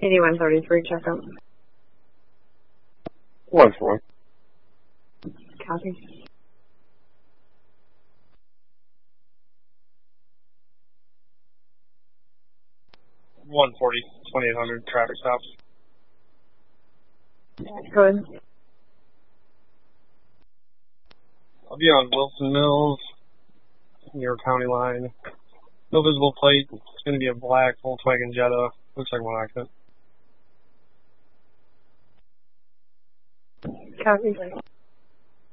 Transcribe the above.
8133, checkup. 1-4. Copy. One 2800 traffic stop. Good. I'll be on Wilson Mills, near county line. No visible plate. It's going to be a black Volkswagen Jetta. Looks like one accident. Copy.